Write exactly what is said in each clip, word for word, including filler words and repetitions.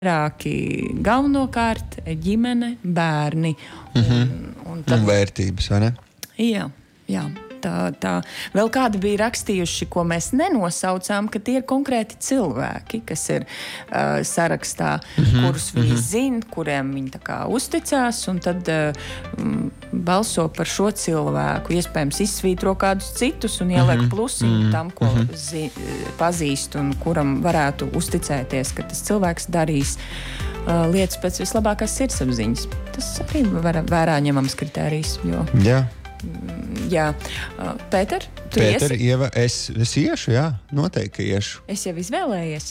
vairāki galvenokārt ģimene, bērni un, mm-hmm. un tad, vērtības, vai ne? Jā, jā. Tā, tā. Vēl kādi bija rakstījuši, ko mēs nenosaucām, ka tie ir konkrēti cilvēki, kas ir uh, sarakstā, mm-hmm. kurus viņi mm-hmm. zina, kuriem viņi tā kā uzticās, un tad uh, balso par šo cilvēku. Iespējams, izsvītro kādus citus un ieliek mm-hmm. plusiņu mm-hmm. tam, ko mm-hmm. zi, pazīst un kuram varētu uzticēties, ka tas cilvēks darīs uh, lietas pēc vislabākās sirdsapziņas. Tas arī var, vērā ņemams kritērijs. Jo... Jā. Jā, Pēter, tu Pēter, iesi? Ieva, es, es iešu, jā, noteikti iešu. Es jau izvēlējies.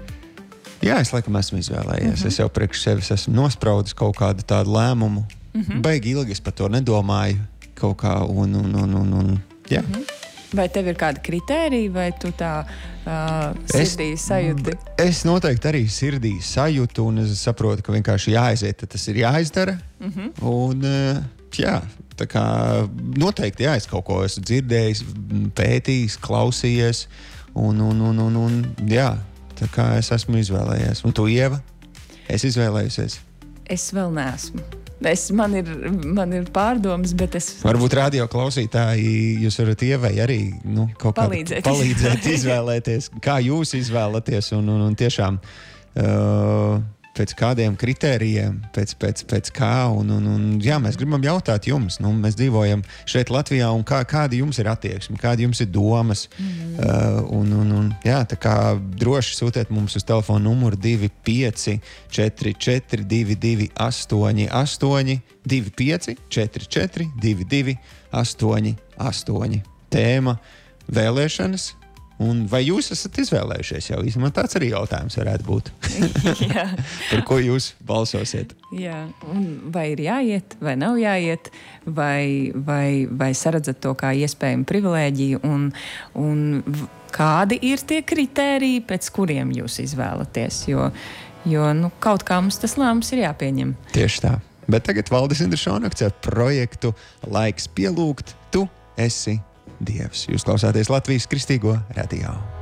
Jā, es laikam esmu izvēlējies. Mm-hmm. Es jau priekš sevis esmu nospraudis kaut kādu tādu lēmumu. Mm-hmm. Baigi ilgi es par to nedomāju kaut kā un, un, un, un, un jā. Mm-hmm. Vai tev ir kāda kritērija, vai tu tā uh, sirdī es, sajūti? Es noteikti arī sirdī sajūtu un es saprotu, ka vienkārši jāaiziet, tad tas ir jāizdara. Mm-hmm. Un, uh, jā, tā kā noteikti, jā, es kaut ko esmu dzirdējis, pētījis, klausījies, un, un, un, un, un jā, tā kā es esmu izvēlējies. Un tu, Ieva, esi izvēlējusies? Es vēl neesmu. Es, man, ir, man ir pārdomas, bet es... Varbūt radio klausītāji, jūs varat Ievai arī nu, kaut kā palīdzēt, palīdzēt izvēlēties, kā jūs izvēlaties, un, un, un tiešām... Uh, pēc kādiem kritērijiem, pēc, pēc, pēc kā, un, un, un jā, mēs gribam jautāt jums, nu, mēs dzīvojam šeit Latvijā, un kā, kādi jums ir attieksmi, kādi jums ir domas, mm. uh, un, un, un jā, tā kā droši sūtiet mums uz telefonu numuru divi pieci četri četri divi divi astoņi astoņi, divi pieci četri četri divi divi astoņi astoņi. Tēma vēlēšanas. Un vai jūs esat izvēlējušies jau? Man tāds arī jautājums varētu būt. Par ko jūs balsosiet? Jā, un vai ir jāiet, vai nav jāiet, vai, vai, vai saredzat to kā iespējamu privilēģiju, un, un kādi ir tie kritēriji, pēc kuriem jūs izvēlaties? Jo, jo nu, kaut kā mums tas lēmums ir jāpieņem. Tieši tā. Bet tagad Valdis Indrišonakts ar projektu Laiks pielūgt, tu esi Dievs. Jūs klausāties Latvijas Kristīgo radio.